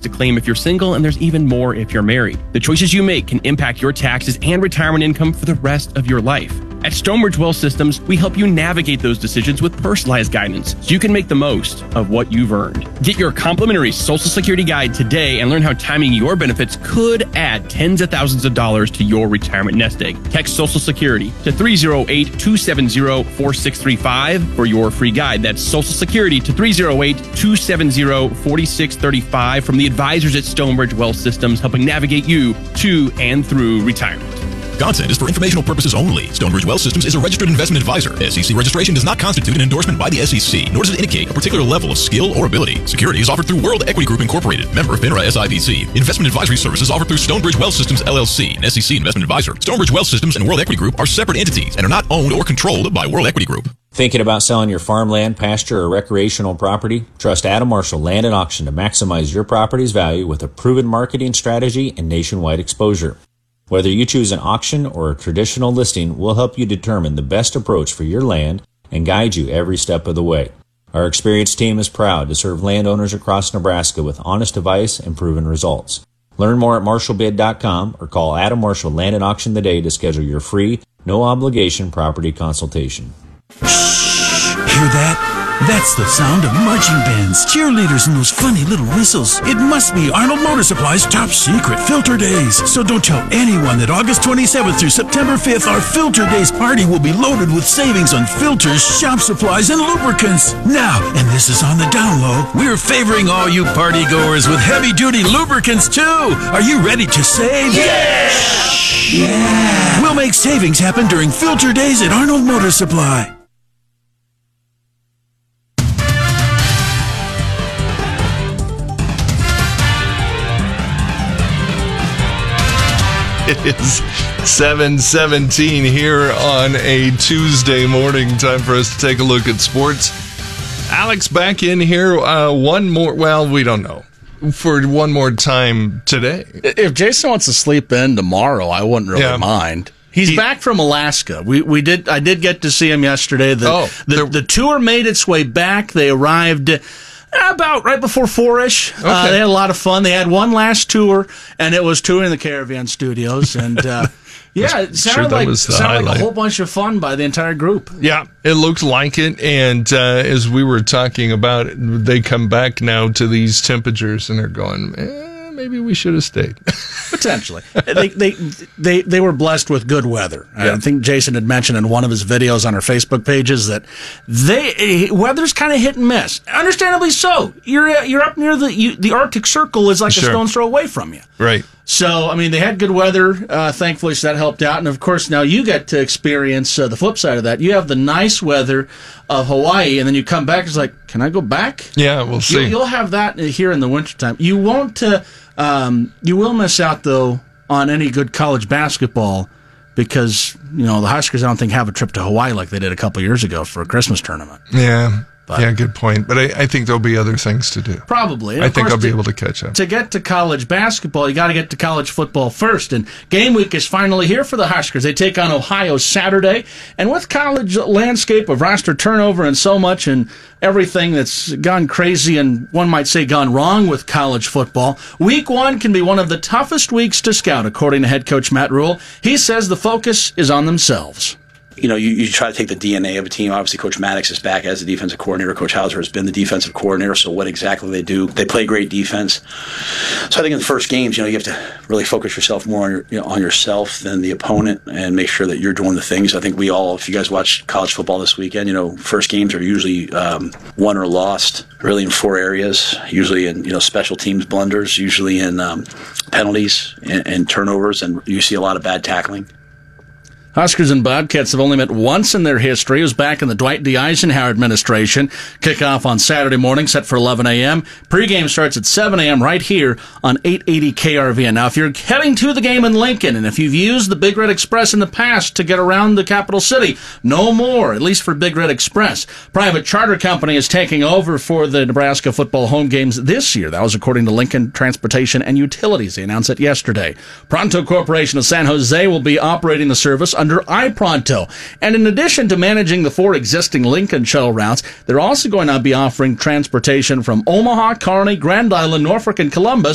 to claim if you're single, and there's even more if you're married. The choices you make can impact your taxes and retirement income for the rest of your life. At Stonebridge Wealth Systems, we help you navigate those decisions with personalized guidance so you can make the most of what you've earned. Get your complimentary Social Security guide today and learn how timing your benefits could add tens of thousands of dollars to your retirement nest egg. Text Social Security to 308-270-4635 for your free guide. That's Social Security to 308-270-4635 from the advisors at Stonebridge Wealth Systems, helping navigate you to and through retirement. Content is for informational purposes only. Stonebridge Wealth Systems is a registered investment advisor. SEC registration does not constitute an endorsement by the SEC, nor does it indicate a particular level of skill or ability. Securities offered through World Equity Group Incorporated, member FINRA SIPC. Investment advisory services offered through Stonebridge Wealth Systems LLC, an SEC investment advisor. Stonebridge Wealth Systems and World Equity Group are separate entities and are not owned or controlled by World Equity Group. Thinking about selling your farmland, pasture, or recreational property? Trust Adam Marshall Land and Auction to maximize your property's value with a proven marketing strategy and nationwide exposure. Whether you choose an auction or a traditional listing, we'll help you determine the best approach for your land and guide you every step of the way. Our experienced team is proud to serve landowners across Nebraska with honest advice and proven results. Learn more at marshallbid.com or call Adam Marshall Land and Auction today to schedule your free, no-obligation property consultation. Shh! Hear that? That's the sound of marching bands, cheerleaders, and those funny little whistles. It must be Arnold Motor Supply's top secret Filter Days. So don't tell anyone that August 27th through September 5th, our Filter Days party will be loaded with savings on filters, shop supplies, and lubricants. Now, and this is on the down low, we're favoring all you party goers with heavy-duty lubricants, too. Are you ready to save? Yeah! Yeah! We'll make savings happen during Filter Days at Arnold Motor Supply. It is 7:17 here on a Tuesday morning. Time for us to take a look at sports. Alex back in here one more, well, we don't know, for one more time today. If Jason wants to sleep in tomorrow, I wouldn't really mind. He's back from Alaska. I did get to see him yesterday. The tour made its way back. They arrived about right before 4-ish. Okay. They had a lot of fun. They had one last tour, and it was touring the Caravan Studios. And it sounded like a whole bunch of fun by the entire group. Yeah, it looked like it. And as we were talking about it, they come back now to these temperatures, and they're going, maybe we should have stayed. Potentially. They were blessed with good weather. Yeah. I think Jason had mentioned in one of his videos on our Facebook pages that weather's kind of hit and miss. Understandably so. You're up near the Arctic Circle is like a stone's throw away from you. Right. So, I mean, they had good weather, thankfully, so that helped out. And, of course, now you get to experience the flip side of that. You have the nice weather of Hawaii, and then you come back, it's like, can I go back? Yeah, we'll see. You'll have that here in the wintertime. You won't, you will miss out, though, on any good college basketball because, the Huskers, I don't think, have a trip to Hawaii like they did a couple years ago for a Christmas tournament. Yeah. Good point. But I think there'll be other things to do. Probably. I think I'll be able to catch up. To get to college basketball, you got to get to college football first. And game week is finally here for the Huskers. They take on Ohio Saturday. And with college landscape of roster turnover and so much and everything that's gone crazy and one might say gone wrong with college football, week one can be one of the toughest weeks to scout, according to head coach Matt Rhule. He says the focus is on themselves. You try to take the DNA of a team. Obviously, Coach Maddox is back as the defensive coordinator. Coach Hauser has been the defensive coordinator, so what exactly they do. They play great defense. So I think in the first games, you have to really focus yourself more on yourself than the opponent and make sure that you're doing the things. I think we all, if you guys watch college football this weekend, first games are usually won or lost, really in four areas, usually in special teams blunders, usually in penalties and turnovers, and you see a lot of bad tackling. Huskers and Bobcats have only met once in their history. It was back in the Dwight D. Eisenhower administration. Kickoff on Saturday morning, set for 11 a.m. Pregame starts at 7 a.m. right here on 880 KRVN. Now, if you're heading to the game in Lincoln, and if you've used the Big Red Express in the past to get around the capital city, no more, at least for Big Red Express. Private charter company is taking over for the Nebraska football home games this year. That was according to Lincoln Transportation and Utilities. They announced it yesterday. Pronto Corporation of San Jose will be operating the service under iPronto. And in addition to managing the 4 existing Lincoln shuttle routes, they're also going to be offering transportation from Omaha, Kearney, Grand Island, Norfolk, and Columbus